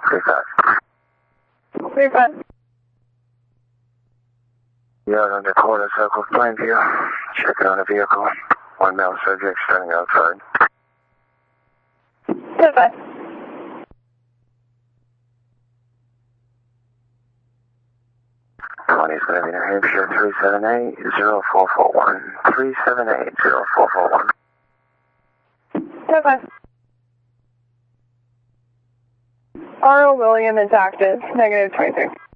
35. 35. You're under quarter circle Plainview. Checking on the vehicle. 1 male subject standing outside. 35. Is going to be New Hampshire 378-0441. 378-0441. 35. R.O. William is active. Negative 23.